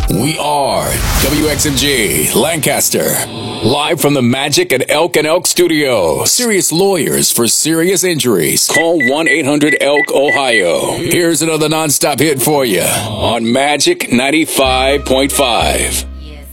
We are WXMG Lancaster, live from the Magic at Elk Studio. Serious lawyers for serious injuries. Call 1-800-ELK, Ohio. Here's another nonstop hit for you on Magic 95.5.